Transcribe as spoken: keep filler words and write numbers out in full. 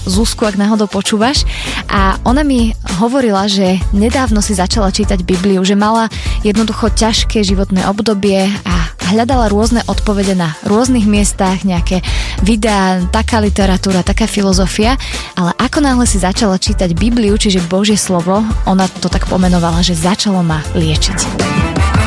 Zuzku, ak náhodou počúvaš. A ona mi hovorila, že nedávno si začala čítať Bibliu, že mala jednoducho ťažké životné obdobie a hľadala rôzne odpovede na rôznych miestach, nejaké videá, taká literatúra, taká filozofia, ale ako náhle si začala čítať Bibliu, čiže Božie slovo, ona to tak pomenovala, že začalo ma liečiť.